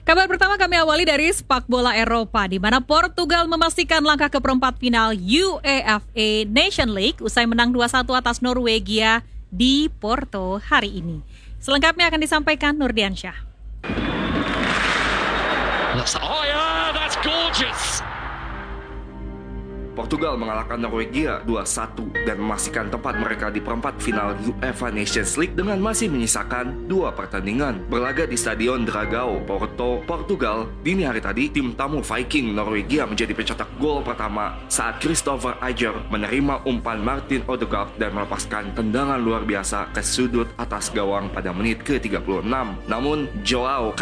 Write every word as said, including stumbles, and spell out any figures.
Kabar pertama kami awali dari sepak bola Eropa, di mana Portugal memastikan langkah ke perempat final UEFA Nation League usai menang dua satu atas Norwegia di Porto hari ini. Selengkapnya akan disampaikan Nurdiansyah. Oh yeah, that's gorgeous. Portugal mengalahkan Norwegia dua satu dan memastikan tempat mereka di perempat final UEFA Nations League dengan masih menyisakan dua pertandingan. Berlaga di Stadion Dragao, Porto, Portugal, dini hari tadi, tim tamu Viking Norwegia menjadi pencetak gol pertama saat Christopher Ajer menerima umpan Martin Odegaard dan melepaskan tendangan luar biasa ke sudut atas gawang pada menit ke tiga puluh enam. Namun, Joao